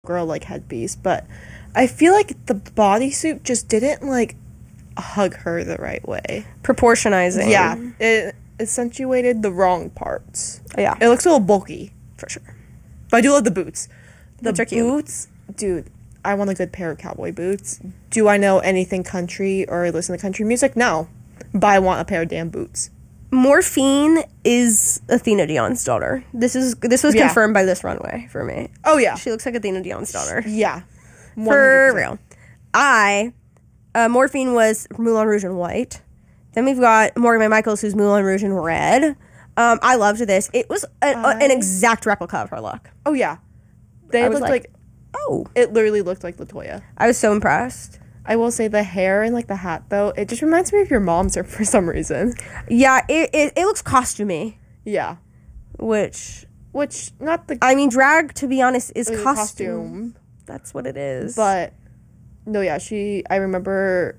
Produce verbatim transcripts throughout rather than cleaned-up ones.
girl like headpiece, but I feel like the bodysuit just didn't like hug her the right way. Proportionizing. Yeah, it accentuated the wrong parts. Yeah, it looks a little bulky for sure. But I do love the boots. The Boots are cute. boots, dude. I want a good pair of cowboy boots. Do I know anything country or listen to country music? No, but I want a pair of damn boots. Morphine is Athena Dion's daughter. This is this was Yeah. confirmed by this runway for me. Oh yeah, She looks like Athena Dion's daughter. yeah, For one hundred percent. real. I, uh, Morphine was Moulin Rouge in white. Then we've got Morgan Michaels, who's Moulin Rouge in red. Um, I loved this. It was a, a, an I- exact replica of her look. Oh yeah, they I was looked like- like, Oh. it literally looked like Latoya. I was so impressed. I will say the hair and like the hat though, it just reminds me of your mom's for some reason. Yeah, it, it, it looks costumey, Yeah, which, which not the I mean, drag, to be honest, is uh, costume. costume, That's what it is. but no, yeah, she. I remember.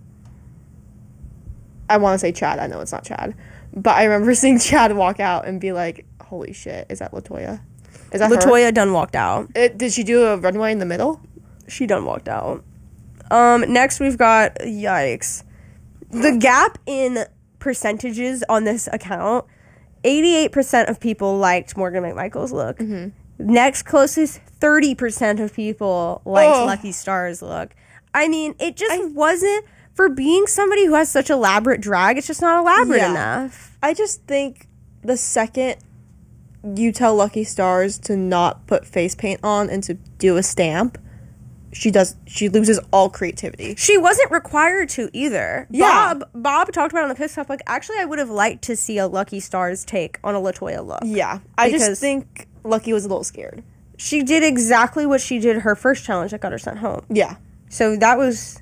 I want to say Chad. I know it's not Chad, but I remember seeing Chad walk out and be like, "Holy shit, is that Latoya? Is that her?" Latoya done walked out. It, did she do a runway in the middle? She done walked out. Um, next we've got, yikes. The gap in percentages on this account, eighty-eight percent of people liked Morgan McMichael's look. Mm-hmm. Next closest, thirty percent of people liked Oh. Lucky Star's look. I mean, it just wasn't, for being somebody who has such elaborate drag, it's just not elaborate Yeah. enough. I just think the second you tell Lucky Stars to not put face paint on and to do a stamp, she does. She loses all creativity. She wasn't required to either. Yeah. Bob Bob talked about on the Piss Stuff, like, actually, I would have liked to see a Lucky Stars take on a Latoya look. Yeah, I Because- just think Lucky was a little scared. She did exactly what she did her first challenge that got her sent home. Yeah, So that was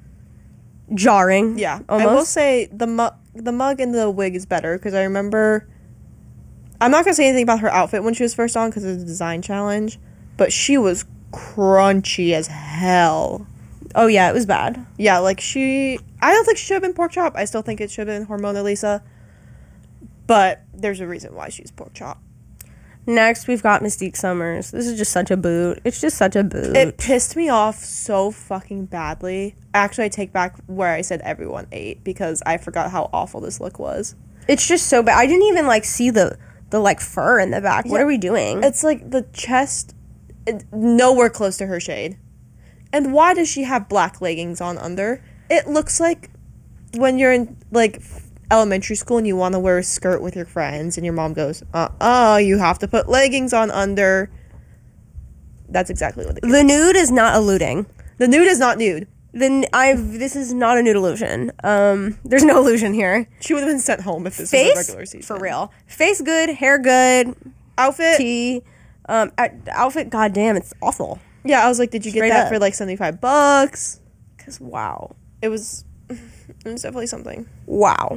jarring. yeah. I will Almost. say the mug, the mug and the wig is better because I remember. I'm not gonna say anything about her outfit when she was first on because of the design challenge, but she was crunchy as hell. Oh, yeah, it was bad. Yeah, like she. I don't think she should have been pork chop. I still think it should have been Hormona Lisa. But there's a reason why she's pork chop. Next, we've got Mystique Summers. This is just such a boot. It's just such a boot. It pissed me off so fucking badly. Actually, I take back where I said everyone ate because I forgot how awful this look was. it's just so bad. I didn't even, like, see the, the like, fur in the back. What Yeah. are we doing? It's like the chest, it, nowhere close to her shade. And why does she have black leggings on under? It looks like when you're in, like, elementary school and you want to wear a skirt with your friends and your mom goes, uh-uh, you have to put leggings on under. That's exactly what it is. The nude is not alluding. The nude is not nude. Then I've this is not a nude illusion. Um, there's no illusion here. She would have been sent home if this was a Face regular season. for real. Face good, hair good, Outfit? tee, um, out- outfit. Goddamn, it's awful. Yeah, I was like, did you Straight get that up. for like seventy-five bucks? Cause wow, It was, it was definitely something. wow.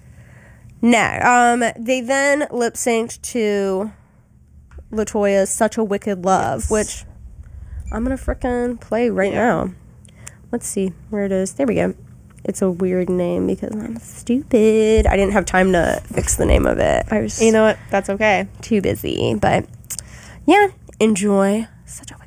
Now, um, they then lip synced to Latoya's "Such a Wicked Love," Yes. which I'm gonna frickin' play right Yeah. now. Let's see where it is. There we go. It's a weird name because I'm stupid. I didn't have time to fix the name of it. I was You know what? That's okay. too busy. But yeah, enjoy "Such a Wicked